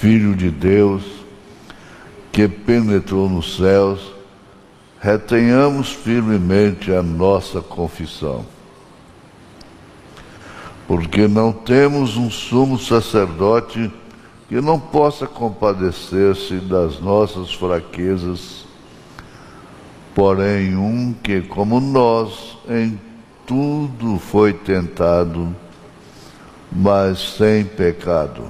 Filho de Deus, que penetrou nos céus, retenhamos firmemente a nossa confissão. Porque não temos um sumo sacerdote que não possa compadecer-se das nossas fraquezas, porém um que, como nós, em tudo foi tentado, mas sem pecado.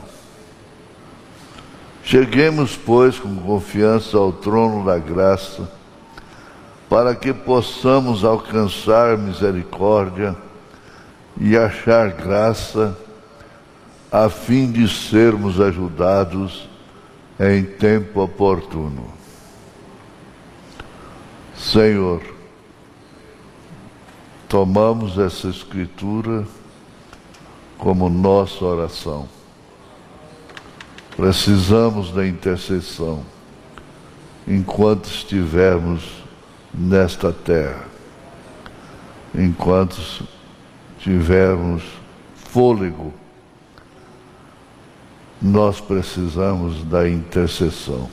Cheguemos, pois, com confiança ao trono da graça, para que possamos alcançar misericórdia e achar graça, a fim de sermos ajudados em tempo oportuno. Senhor, tomamos essa Escritura como nossa oração. Precisamos da intercessão enquanto estivermos nesta terra, enquanto tivermos fôlego. Nós precisamos da intercessão.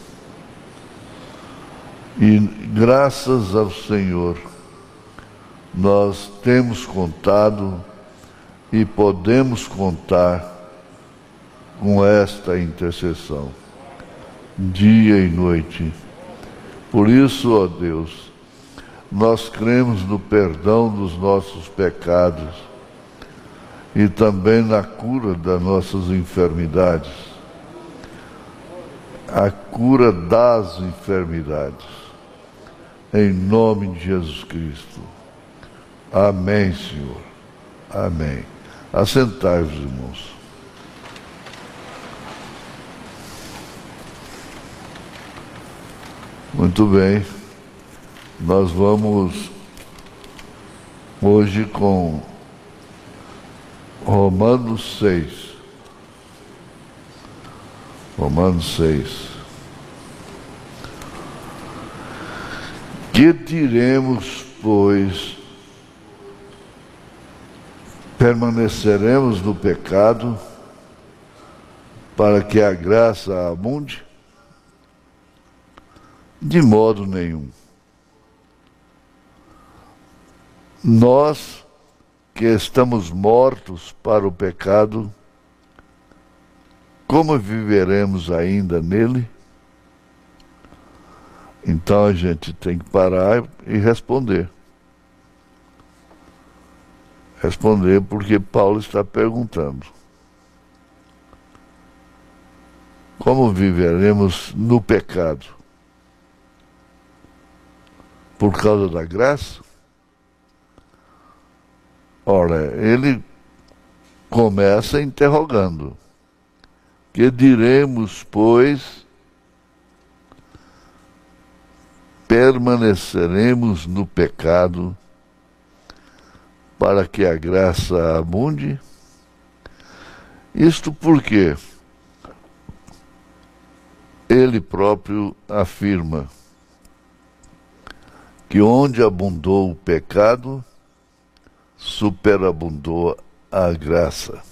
E graças ao Senhor, nós temos contado e podemos contar com esta intercessão, dia e noite. Por isso, ó Deus, nós cremos no perdão dos nossos pecados e também na cura das nossas enfermidades, a cura das enfermidades, em nome de Jesus Cristo. Amém, Senhor. Amém. Assentai-vos, irmãos. Muito bem. Nós vamos hoje com Romanos 6. Romanos 6. Que diremos, pois? Permaneceremos no pecado para que a graça abunde? De modo nenhum. Nós que estamos mortos para o pecado, como viveremos ainda nele? Então a gente tem que parar e responder. Responder porque Paulo está perguntando. Como viveremos no pecado? Por causa da graça? Ora, ele começa interrogando. Que diremos, pois? Permaneceremos no pecado para que a graça abunde? Isto porque ele próprio afirma que onde abundou o pecado, superabundou a graça.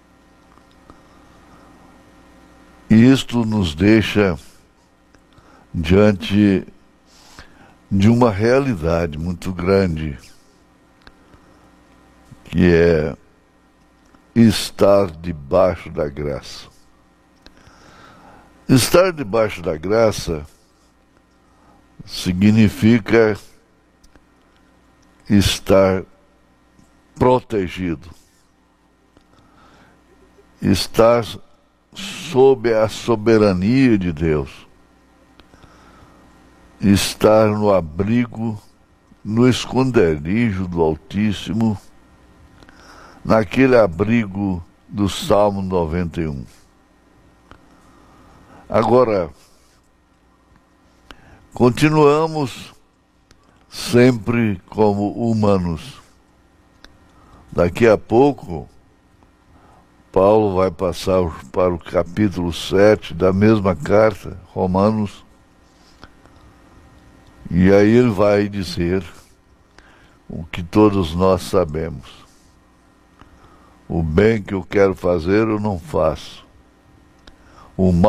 E isto nos deixa diante de uma realidade muito grande, que é estar debaixo da graça. Estar debaixo da graça significa estar protegido, estar sob a soberania de Deus, estar no abrigo, no esconderijo do Altíssimo, naquele abrigo do Salmo 91. Agora, continuamos sempre como humanos. Daqui a pouco, Paulo vai passar para o capítulo 7 da mesma carta, Romanos, e aí ele vai dizer o que todos nós sabemos. O bem que eu quero fazer, eu não faço. O mal